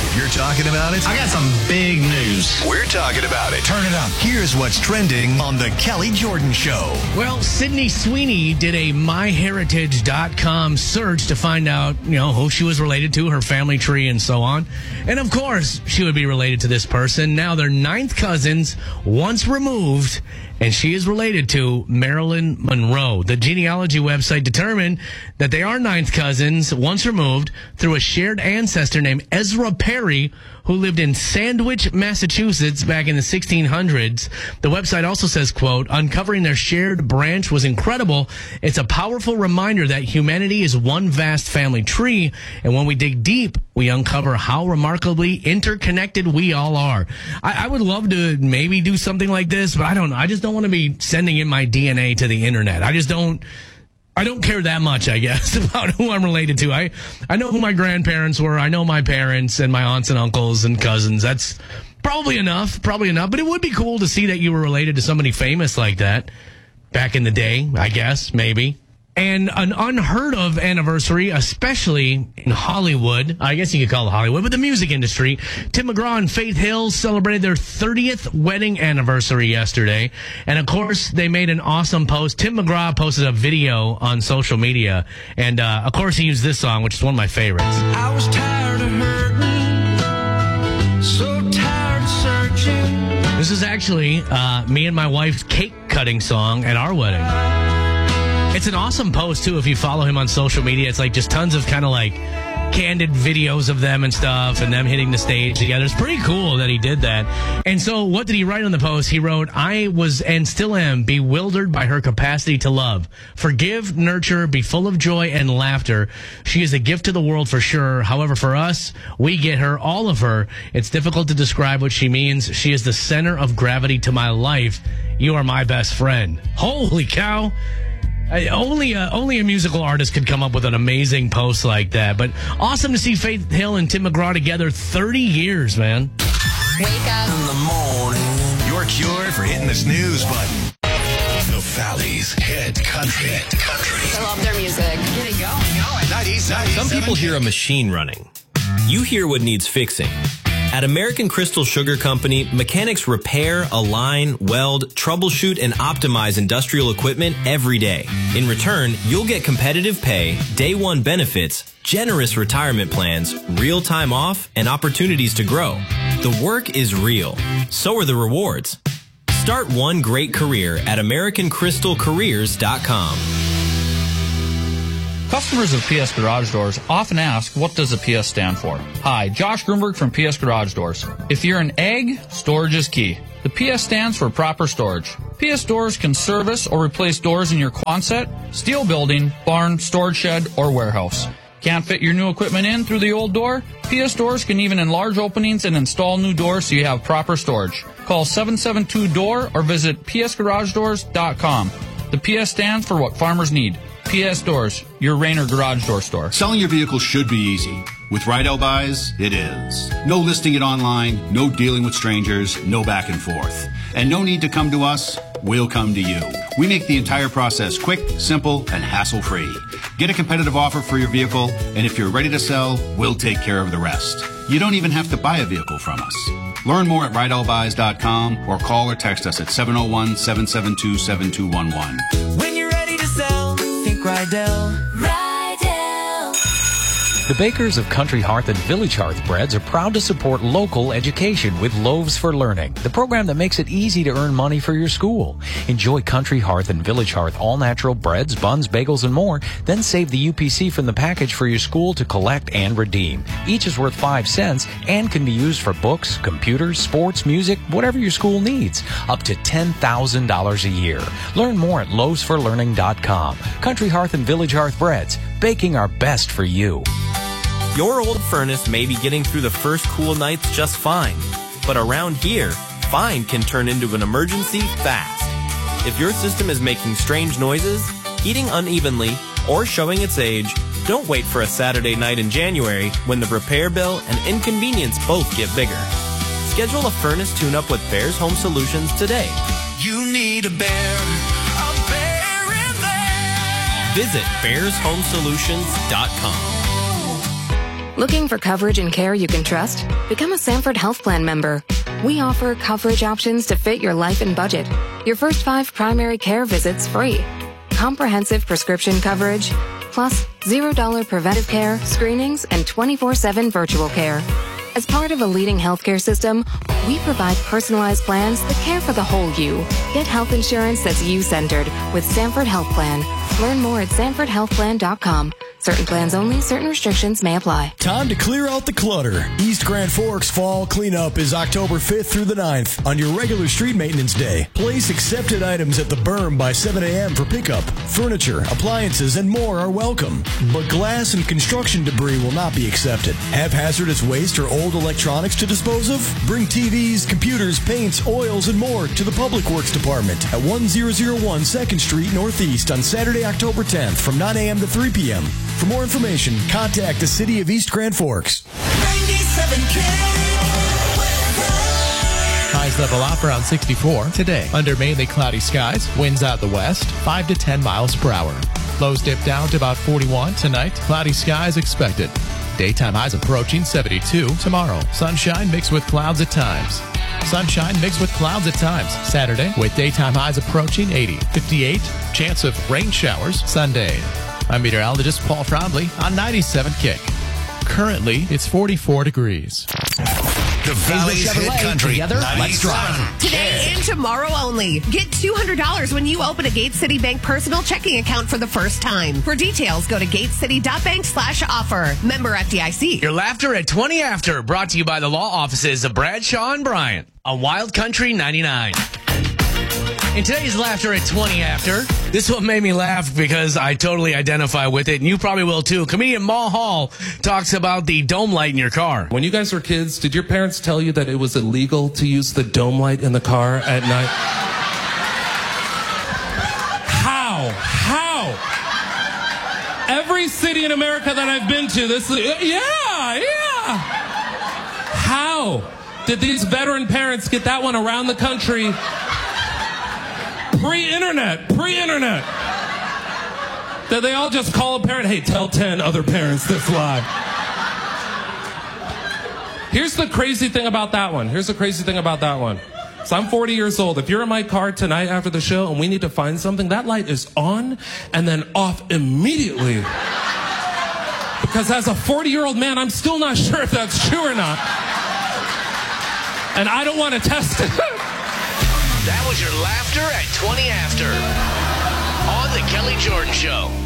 If you're talking about it, I got some big news. We're talking about it. Turn it up. Here's what's trending on The Kelly Jordan Show. Well, Sydney Sweeney did a MyHeritage.com search to find out, who she was related to, her family tree, and so on. And of course, she would be related to this person. Now they're ninth cousins, once removed, and she is related to Marilyn Monroe. The genealogy website determined that they are ninth cousins, once removed, through a shared ancestor named Ezra Perry, who lived in Sandwich, Massachusetts back in the 1600s. The website also says, quote, uncovering their shared branch was incredible. It's a powerful reminder that humanity is one vast family tree, and when we dig deep, we uncover how remarkably interconnected we all are. I would love to maybe do something like this, but I don't know. I just don't want to be sending in my DNA to the internet. I don't care that much, I guess, about who I'm related to. I know who my grandparents were. I know my parents and my aunts and uncles and cousins. That's probably enough. But it would be cool to see that you were related to somebody famous like that back in the day, I guess, maybe. And an unheard of anniversary, especially in Hollywood. I guess you could call it Hollywood, but the music industry. Tim McGraw and Faith Hill celebrated their 30th wedding anniversary yesterday. And of course, they made an awesome post. Tim McGraw posted a video on social media. And of course, he used this song, which is one of my favorites. I was tired of hurting, so tired of searching. This is actually me and my wife's cake cutting song at our wedding. It's an awesome post, too, if you follow him on social media. It's like just tons of kind of like candid videos of them and stuff and them hitting the stage together. It's pretty cool that he did that. And so what did he write on the post? He wrote, I was and still am bewildered by her capacity to love. Forgive, nurture, be full of joy and laughter. She is a gift to the world for sure. However, for us, we get her, all of her. It's difficult to describe what she means. She is the center of gravity to my life. You are my best friend. Holy cow. Only a musical artist could come up with an amazing post like that. But awesome to see Faith Hill and Tim McGraw together 30 years, man. Wake up in the morning. Your cure for hitting the snooze button. The Valley's hit country. I love their music. Get it going. 97. Some people hear a machine running. You hear what needs fixing. At American Crystal Sugar Company, mechanics repair, align, weld, troubleshoot, and optimize industrial equipment every day. In return, you'll get competitive pay, day one benefits, generous retirement plans, real time off, and opportunities to grow. The work is real. So are the rewards. Start one great career at AmericanCrystalCareers.com. Customers of PS Garage Doors often ask, what does a PS stand for? Hi, Josh Grunberg from PS Garage Doors. If you're an egg, storage is key. The PS stands for proper storage. PS Doors can service or replace doors in your Quonset, steel building, barn, storage shed, or warehouse. Can't fit your new equipment in through the old door? PS Doors can even enlarge openings and install new doors so you have proper storage. Call 772-DOOR or visit psgaragedoors.com. The PS stands for what farmers need. PS Doors, your Rainer garage door store. Selling your vehicle should be easy. With Rydell Buys, it is. No listing it online, no dealing with strangers, no back and forth. And no need to come to us, we'll come to you. We make the entire process quick, simple, and hassle-free. Get a competitive offer for your vehicle, and if you're ready to sell, we'll take care of the rest. You don't even have to buy a vehicle from us. Learn more at RydellBuys.com or call or text us at 701-772-7211. When you're ready to sell, think Rydell. The bakers of Country Hearth and Village Hearth Breads are proud to support local education with Loaves for Learning, the program that makes it easy to earn money for your school. Enjoy Country Hearth and Village Hearth all-natural breads, buns, bagels, and more. Then save the UPC from the package for your school to collect and redeem. Each is worth 5 cents and can be used for books, computers, sports, music, whatever your school needs. Up to $10,000 a year. Learn more at loavesforlearning.com. Country Hearth and Village Hearth Breads, baking our best for you. Your old furnace may be getting through the first cool nights just fine, but around here, fine can turn into an emergency fast. If your system is making strange noises, heating unevenly, or showing its age, don't wait for a Saturday night in January when the repair bill and inconvenience both get bigger. Schedule a furnace tune-up with Bears Home Solutions today. You need a bear in there. Visit BearsHomeSolutions.com. Looking for coverage and care you can trust? Become a Sanford Health Plan member. We offer coverage options to fit your life and budget. Your first 5 primary care visits free. Comprehensive prescription coverage, plus $0 preventive care, screenings, and 24/7 virtual care. As part of a leading healthcare system, we provide personalized plans that care for the whole you. Get health insurance that's you-centered with Sanford Health Plan. Learn more at sanfordhealthplan.com. Certain plans only, certain restrictions may apply. Time to clear out the clutter. East Grand Forks Fall Cleanup is October 5th through the 9th on your regular street maintenance day. Place accepted items at the berm by 7 a.m. for pickup. Furniture, appliances, and more are welcome. But glass and construction debris will not be accepted. Have hazardous waste or old electronics to dispose of? Bring TVs, computers, paints, oils, and more to the Public Works Department at 1001 2nd Street Northeast on Saturday, October 10th from 9 a.m. to 3 p.m. For more information, contact the City of East Grand Forks. 97K. Highs level off around 64 today. Under mainly cloudy skies, winds out the west, 5 to 10 miles per hour. Lows dip down to about 41 tonight. Cloudy skies expected. Daytime highs approaching 72 tomorrow. Sunshine mixed with clouds at times. Sunshine mixed with clouds at times. Saturday with daytime highs approaching 80. 58, chance of rain showers Sunday. I'm meteorologist Paul Frombley on 97 Kick. Currently, it's 44 degrees. The Valley's Hit Country. Together, let's drive. 97K. Today and tomorrow only. Get $200 when you open a Gate City Bank personal checking account for the first time. For details, go to gatecity.bank/offer. Member FDIC. Your laughter at 20 after, brought to you by the law offices of Bradshaw and Bryant on Wild Country 99. In today's laughter at 20 after, this one made me laugh because I totally identify with it, and you probably will too. Comedian Mal Hall talks about the dome light in your car. When you guys were kids, did your parents tell you that it was illegal to use the dome light in the car at night? How? Every city in America that I've been to, yeah. How did these veteran parents get that one around the country? Pre-internet. That they all just call a parent, hey, tell 10 other parents this lie. Here's the crazy thing about that one. So I'm 40 years old. If you're in my car tonight after the show and we need to find something, that light is on and then off immediately. Because as a 40-year-old man, I'm still not sure if that's true or not. And I don't want to test it. That was your laughter at 20 after on The Kelly Jordan Show.